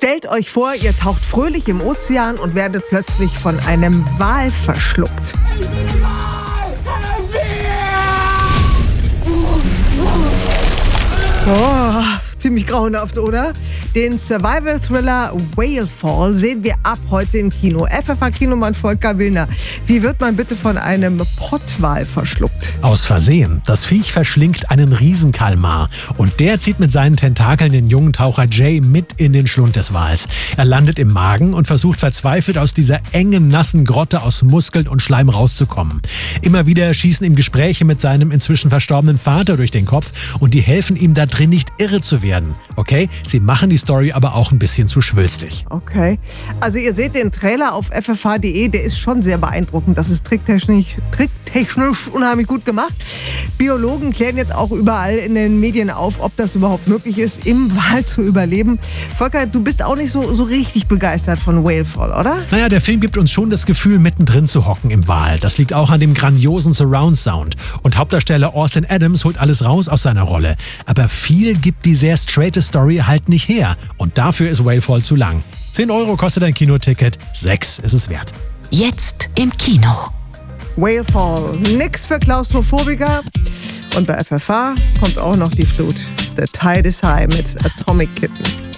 Stellt euch vor, ihr taucht fröhlich im Ozean und werdet plötzlich von einem Wal verschluckt. Oh, ziemlich grauenhaft, oder? Den Survival-Thriller Whalefall sehen wir ab heute im Kino. FFH-Kinomann Volker Willner. Wie wird man bitte von einem Pottwal verschluckt? Aus Versehen. Das Viech verschlingt einen Riesenkalmar. Und der zieht mit seinen Tentakeln den jungen Taucher Jay mit in den Schlund des Wals. Er landet im Magen und versucht verzweifelt aus dieser engen, nassen Grotte aus Muskeln und Schleim rauszukommen. Immer wieder schießen ihm Gespräche mit seinem inzwischen verstorbenen Vater durch den Kopf und die helfen ihm da drin nicht irre zu werden. Okay? Sie machen die Story aber auch ein bisschen zu schwülstig. Okay. Also ihr seht den Trailer auf ffh.de, der ist schon sehr beeindruckend. Das ist tricktechnisch unheimlich gut gemacht. Biologen klären jetzt auch überall in den Medien auf, ob das überhaupt möglich ist, im Wal zu überleben. Volker, du bist auch nicht so richtig begeistert von Whalefall, oder? Naja, der Film gibt uns schon das Gefühl, mittendrin zu hocken im Wal. Das liegt auch an dem grandiosen Surround-Sound. Und Hauptdarsteller Austin Adams holt alles raus aus seiner Rolle. Aber viel gibt die sehr straighte Story halt nicht her. Und dafür ist Whalefall zu lang. 10 € kostet ein Kinoticket, 6 ist es wert. Jetzt im Kino. Whalefall, nix für Klaustrophobiker. Und bei FFH kommt auch noch die Flut. The Tide is High mit Atomic Kitten.